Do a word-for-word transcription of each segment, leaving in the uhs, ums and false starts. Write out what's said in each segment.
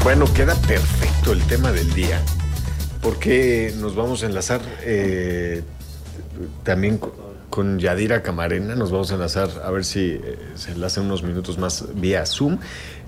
Bueno, queda perfecto el tema del día, porque nos vamos a enlazar eh, también con, con Yadira Camarena, nos vamos a enlazar a ver si eh, se enlaza unos minutos más vía Zoom.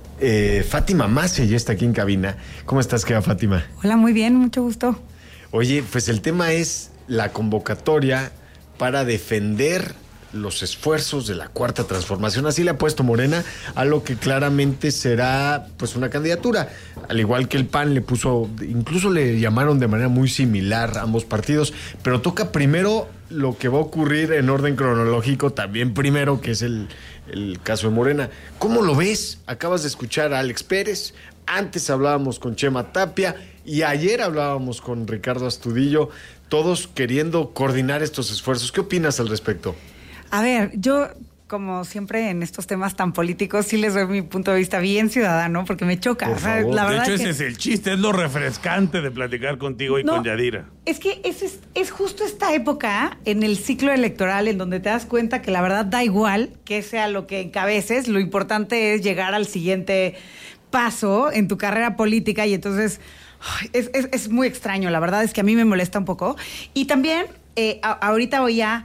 Eh, Fátima Mace ya está aquí en cabina. ¿Cómo estás, querida Fátima? Hola, muy bien, mucho gusto. Oye, pues el tema es la convocatoria para defender los esfuerzos de la Cuarta Transformación. Así le ha puesto Morena a lo que claramente será pues una candidatura. Al igual que el P A N le puso, incluso le llamaron de manera muy similar a ambos partidos, pero toca primero lo que va a ocurrir en orden cronológico, también primero, que es el, el caso de Morena. ¿Cómo lo ves? Acabas de escuchar a Alex Pérez, antes hablábamos con Chema Tapia y ayer hablábamos con Ricardo Astudillo, todos queriendo coordinar estos esfuerzos. ¿Qué opinas al respecto? A ver, yo, como siempre en estos temas tan políticos, sí les doy mi punto de vista bien ciudadano, porque me choca. Por o sea, favor. la De verdad hecho, es ese que... es el chiste, es lo refrescante de platicar contigo y No, con Yadira. Es que es, es, es justo esta época en el ciclo electoral en donde te das cuenta que la verdad da igual que sea lo que encabeces, lo importante es llegar al siguiente paso en tu carrera política y entonces ay, es, es, es muy extraño, la verdad es que a mí me molesta un poco. Y también eh, a, ahorita voy a...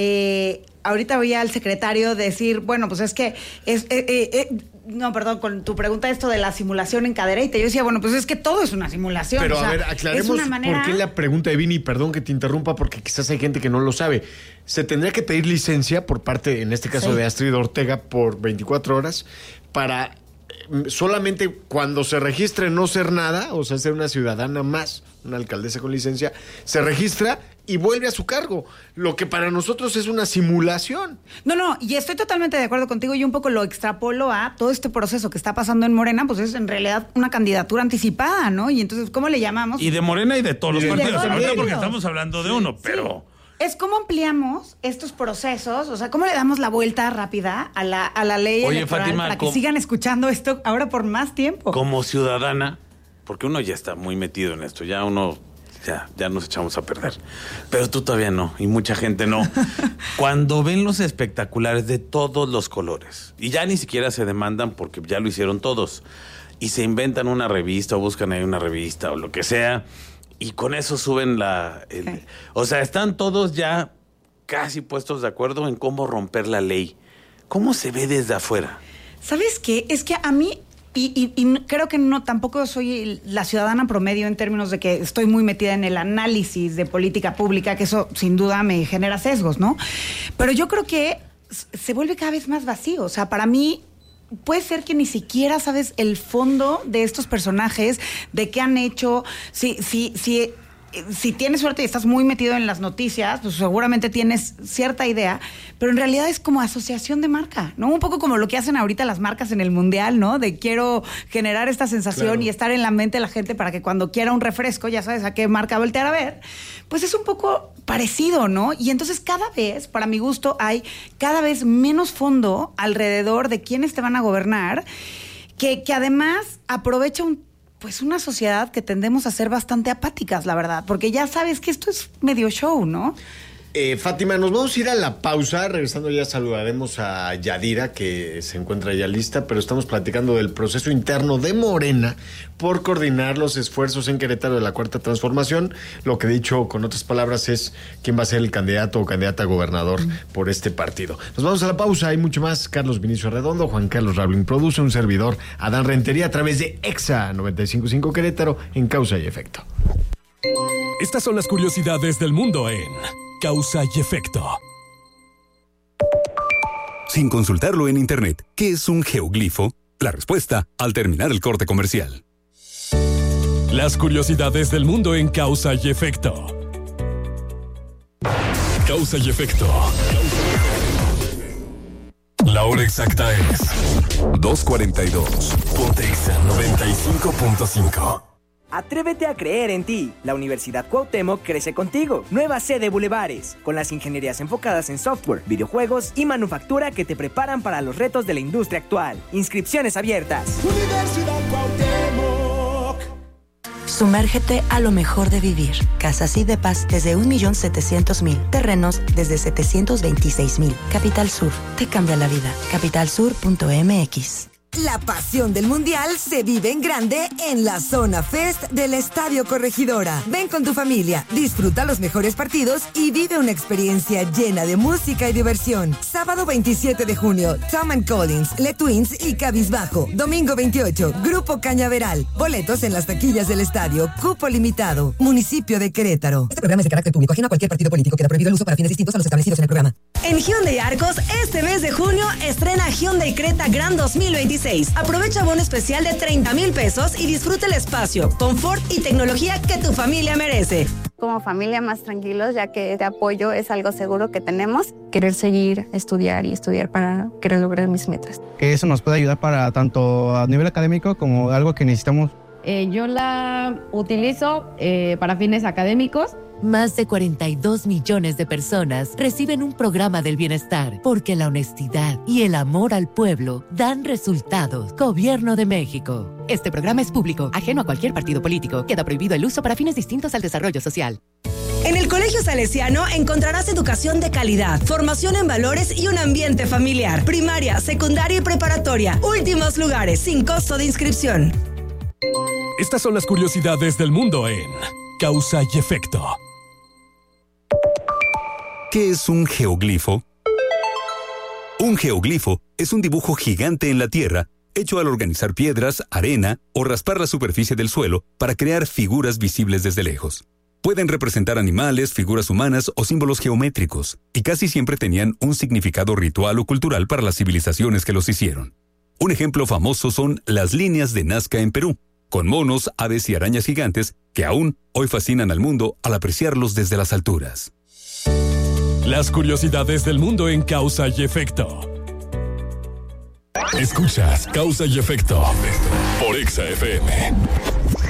Eh, Ahorita voy al secretario decir, bueno, pues es que es, eh, eh, eh, no, perdón, con tu pregunta esto de la simulación en cadereita, yo decía, bueno, pues es que todo es una simulación. Pero o sea, a ver, aclaremos es una manera... por qué la pregunta de Vini, perdón que te interrumpa, porque quizás hay gente que no lo sabe. Se tendría que pedir licencia por parte, en este caso, sí. de Astrid Ortega, por veinticuatro horas, para eh, solamente cuando se registre no ser nada, o sea, ser una ciudadana más, una alcaldesa con licencia, se registra y vuelve a su cargo, lo que para nosotros es una simulación. No, no, y estoy totalmente de acuerdo contigo y un poco lo extrapolo a todo este proceso que está pasando en Morena, pues es en realidad una candidatura anticipada, ¿no? Y entonces, ¿cómo le llamamos? Y de Morena y de todos los Y de partidos. todos los Ahorita porque partidos. estamos hablando de uno, pero... Es cómo ampliamos estos procesos, o sea, cómo le damos la vuelta rápida a la, a la ley Oye, electoral Fátima, para que ¿cómo? sigan escuchando esto ahora por más tiempo. Como ciudadana, porque uno ya está muy metido en esto, ya uno... Ya, ya nos echamos a perder. Pero tú todavía no, y mucha gente no. Cuando ven los espectaculares de todos los colores, y ya ni siquiera se demandan porque ya lo hicieron todos, y se inventan una revista o buscan ahí una revista o lo que sea, y con eso suben la... El, Okay. O sea, están todos ya casi puestos de acuerdo en cómo romper la ley. ¿Cómo se ve desde afuera? ¿Sabes qué? Es que a mí... Y, y, y creo que no, tampoco soy la ciudadana promedio en términos de que estoy muy metida en el análisis de política pública, que eso sin duda me genera sesgos, ¿no? Pero yo creo que se vuelve cada vez más vacío. O sea, para mí puede ser que ni siquiera sabes el fondo de estos personajes, de qué han hecho, si, si, si, si tienes suerte y estás muy metido en las noticias, pues seguramente tienes cierta idea, pero en realidad es como asociación de marca, ¿no? Un poco como lo que hacen ahorita las marcas en el mundial, ¿no? De quiero generar esta sensación Claro. y estar en la mente de la gente para que cuando quiera un refresco, ya sabes a qué marca voltear a ver, pues es un poco parecido, ¿no? Y entonces cada vez, para mi gusto, hay cada vez menos fondo alrededor de quiénes te van a gobernar, que, que además aprovecha un pues una sociedad que tendemos a ser bastante apáticas, la verdad, porque ya sabes que esto es medio show, ¿no? Eh, Fátima, nos vamos a ir a la pausa. Regresando ya saludaremos a Yadira, que se encuentra ya lista, pero estamos platicando del proceso interno de Morena por coordinar los esfuerzos en Querétaro de la Cuarta Transformación. Lo que he dicho con otras palabras es quién va a ser el candidato o candidata a gobernador mm. por este partido. Nos vamos a la pausa, hay mucho más. Carlos Vinicio Redondo, Juan Carlos Rablin produce, un servidor, Adán Rentería, a través de Exa noventa y cinco punto cinco Querétaro, en Causa y Efecto. Estas son las curiosidades del mundo en Causa y Efecto. Sin consultarlo en internet, ¿qué es un geoglifo? La respuesta al terminar el corte comercial. Las curiosidades del mundo en Causa y Efecto. Causa y Efecto. La hora exacta es dos cuarenta y dos. Ponte Exa noventa y cinco punto cinco. Atrévete a creer en ti. La Universidad Cuauhtémoc crece contigo. Nueva sede Bulevares, con las ingenierías enfocadas en software, videojuegos y manufactura que te preparan para los retos de la industria actual. Inscripciones abiertas. Universidad Cuauhtémoc. Sumérgete a lo mejor de vivir. Casas y depas desde un millón setecientos mil. Terrenos desde setecientos veintiséis mil. Capital Sur. Te cambia la vida. capital sur punto m x. La pasión del Mundial se vive en grande en la Zona Fest del Estadio Corregidora. Ven con tu familia, disfruta los mejores partidos y vive una experiencia llena de música y diversión. Sábado veintisiete de junio, Tom and Collins, Le Twins y Cabizbajo. Domingo veintiocho, Grupo Cañaveral. Boletos en las taquillas del estadio. Cupo limitado. Municipio de Querétaro. Este programa es de carácter público, ajeno a cualquier partido político. Queda prohibido el uso para fines distintos a los establecidos en el programa. En Hyundai Arcos, este mes de junio, estrena Hyundai Creta Grand dos mil veintiséis. Aprovecha bono especial de treinta mil pesos y disfruta el espacio, confort y tecnología que tu familia merece. Como familia más tranquilos, ya que este apoyo es algo seguro que tenemos. Querer seguir, estudiar y estudiar para querer lograr mis metas. Que eso nos puede ayudar para tanto a nivel académico como algo que necesitamos. Eh, yo la utilizo eh, para fines académicos. Más de cuarenta y dos millones de personas reciben un programa del bienestar porque la honestidad y el amor al pueblo dan resultados. Gobierno de México. Este programa es público, ajeno a cualquier partido político. Queda prohibido el uso para fines distintos al desarrollo social. En el Colegio Salesiano encontrarás educación de calidad, formación en valores y un ambiente familiar. Primaria, secundaria y preparatoria. Últimos lugares, sin costo de inscripción. Estas son las curiosidades del mundo en Causa y Efecto. ¿Qué es un geoglifo? Un geoglifo es un dibujo gigante en la tierra, hecho al organizar piedras, arena o raspar la superficie del suelo para crear figuras visibles desde lejos. Pueden representar animales, figuras humanas o símbolos geométricos, y casi siempre tenían un significado ritual o cultural para las civilizaciones que los hicieron. Un ejemplo famoso son las líneas de Nazca en Perú, con monos, aves y arañas gigantes que aún hoy fascinan al mundo al apreciarlos desde las alturas. Las curiosidades del mundo en Causa y Efecto. Escuchas Causa y Efecto por Exa F M.